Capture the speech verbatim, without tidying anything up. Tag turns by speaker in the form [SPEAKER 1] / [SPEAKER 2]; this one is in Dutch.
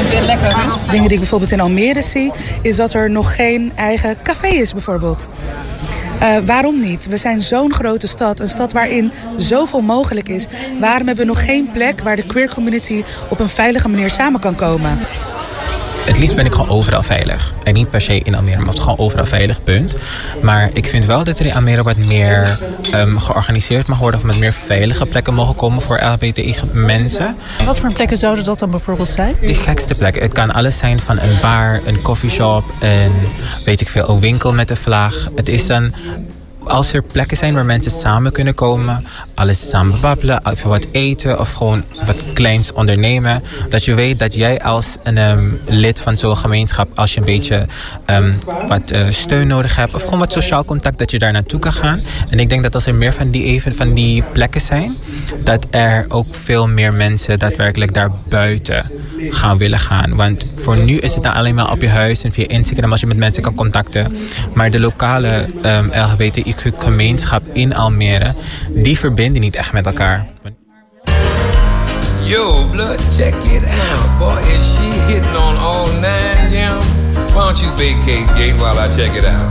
[SPEAKER 1] weer lekker.
[SPEAKER 2] Dingen die ik bijvoorbeeld in Almere zie, is dat er nog geen eigen café is bijvoorbeeld. Uh, waarom niet? We zijn zo'n grote stad, een stad waarin zoveel mogelijk is. Waarom hebben we nog geen plek waar de queer community op een veilige manier samen kan komen?
[SPEAKER 3] Het liefst ben ik gewoon overal veilig. En niet per se in Almere, maar gewoon overal veilig, punt. Maar ik vind wel dat er in Almere wat meer um, georganiseerd mag worden... of met meer veilige plekken mogen komen voor L G B T I-mensen.
[SPEAKER 4] Wat voor plekken zouden dat dan bijvoorbeeld zijn?
[SPEAKER 3] Die gekste plekken. Het kan alles zijn van een bar, een coffeeshop... en weet ik veel, een winkel met een vlag. Het is dan... Als er plekken zijn waar mensen samen kunnen komen... alles samen babbelen, even wat eten... of gewoon wat kleins ondernemen... dat je weet dat jij als een um, lid van zo'n gemeenschap... als je een beetje um, wat uh, steun nodig hebt... of gewoon wat sociaal contact, dat je daar naartoe kan gaan. En ik denk dat als er meer van die, even, van die plekken zijn... dat er ook veel meer mensen daadwerkelijk daar buiten gaan willen gaan. Want voor nu is het dan alleen maar op je huis... en via Instagram als je met mensen kan contacten. Maar de lokale um, L G B T I gemeenschap in Almere, die verbinden niet echt met elkaar.
[SPEAKER 5] Yo, blood, check it out. Boy, is she hitting on all nine, yeah? Why don't you vacate gate while I check it out?